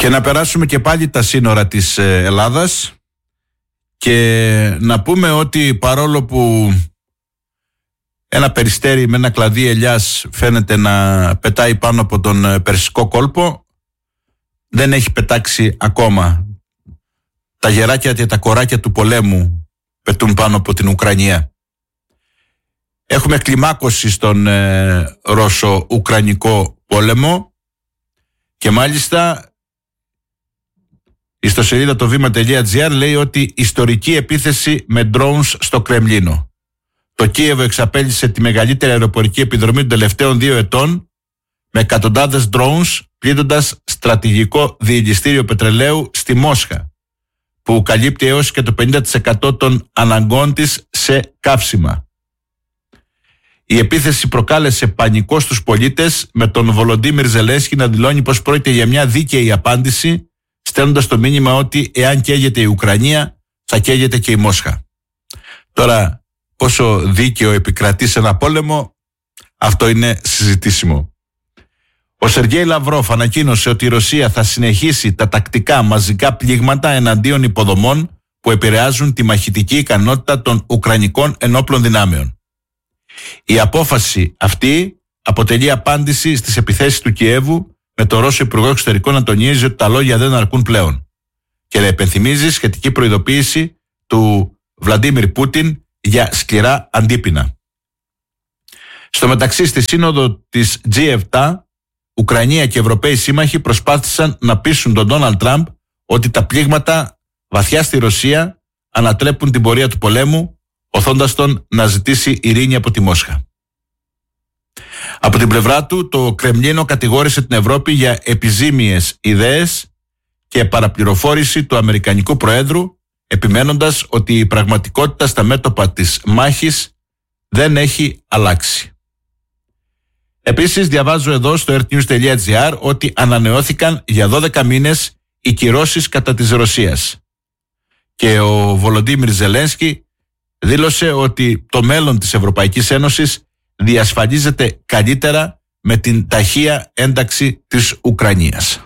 Και να περάσουμε και πάλι τα σύνορα της Ελλάδας και να πούμε ότι παρόλο που ένα περιστέρι με ένα κλαδί ελιάς φαίνεται να πετάει πάνω από τον Περσικό κόλπο, δεν έχει πετάξει ακόμα. Τα γεράκια και τα κοράκια του πολέμου πετούν πάνω από την Ουκρανία. Έχουμε κλιμάκωση στον Ρώσο-Ουκρανικό πόλεμο και μάλιστα η ιστοσελίδα το βήμα.gr λέει ότι ιστορική επίθεση με drones στο Κρεμλίνο. Το Κίεβο εξαπέλυσε τη μεγαλύτερη αεροπορική επιδρομή των τελευταίων 2 ετών με εκατοντάδες drones πλήττοντας στρατηγικό διελιστήριο πετρελαίου στη Μόσχα, που καλύπτει έως και το 50% των αναγκών της σε καύσιμα. Η επίθεση προκάλεσε πανικό στους πολίτες, με τον Βολοντίμιρ Ζελένσκι να δηλώνει πως πρόκειται για μια δίκαιη απάντηση, στέλνοντας το μήνυμα ότι εάν καίγεται η Ουκρανία, θα καίγεται και η Μόσχα. Τώρα, πόσο δίκαιο επικρατεί σε ένα πόλεμο, αυτό είναι συζητήσιμο. Ο Σεργέη Λαυρόφ ανακοίνωσε ότι η Ρωσία θα συνεχίσει τα τακτικά μαζικά πλήγματα εναντίον υποδομών που επηρεάζουν τη μαχητική ικανότητα των Ουκρανικών ενόπλων δυνάμεων. Η απόφαση αυτή αποτελεί απάντηση στις επιθέσεις του Κιέβου, με το Ρώσο Υπουργό Εξωτερικών να τονίζει ότι τα λόγια δεν αρκούν πλέον και να υπενθυμίζει σχετική προειδοποίηση του Βλαντίμιρ Πούτιν για σκληρά αντίπεινα. Στο μεταξύ, στη σύνοδο της G7, Ουκρανία και Ευρωπαίοι σύμμαχοι προσπάθησαν να πείσουν τον Ντόναλντ Τραμπ ότι τα πλήγματα βαθιά στη Ρωσία ανατρέπουν την πορεία του πολέμου, οθώντας τον να ζητήσει ειρήνη από τη Μόσχα. Από την πλευρά του, το Κρεμλίνο κατηγόρησε την Ευρώπη για επιζήμιες ιδέες και παραπληροφόρηση του Αμερικανικού Προέδρου, επιμένοντας ότι η πραγματικότητα στα μέτωπα της μάχης δεν έχει αλλάξει. Επίσης, διαβάζω εδώ στο earthnews.gr ότι ανανεώθηκαν για 12 μήνες οι κυρώσεις κατά της Ρωσίας. Και ο Βολοντίμιρ Ζελένσκι δήλωσε ότι το μέλλον της Ευρωπαϊκής Ένωσης διασφαλίζεται καλύτερα με την ταχεία ένταξη της Ουκρανίας.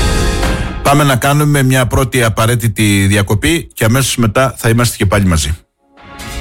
Πάμε να κάνουμε μια πρώτη απαραίτητη διακοπή και αμέσως μετά θα είμαστε και πάλι μαζί.